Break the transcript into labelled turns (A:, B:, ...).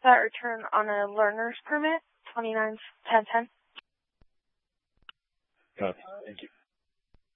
A: that return on a learner's permit, 291010.
B: Copy. Thank you.